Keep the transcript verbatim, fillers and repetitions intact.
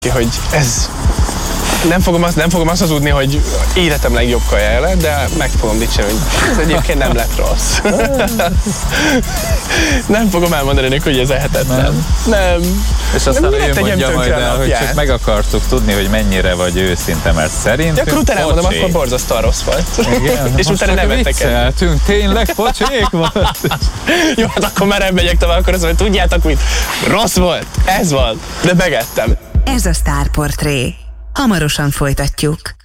hogy ez nem fogom azt, nem fogom azt hazudni, hogy életem legjobb kajája lett, de meg fogom dicsérni, hogy ez egyébként nem lett rossz. Nem fogom elmondani neki, hogy ez ehetetlen. Nem. nem. És aztán ő mondja majd el, hogy csak meg akartuk tudni, hogy mennyire vagy őszinte, mert szerintünk de akkor utána elmondom, akkor borzasztóan rossz volt. Igen, és utána nevettek el. Tényleg pocsék volt. Jó, hát akkor már nem megyek tovább, akkor azt mondja, tudjátok mit? Rossz volt, ez volt, de megettem. Ez a Sztárportré. Hamarosan folytatjuk.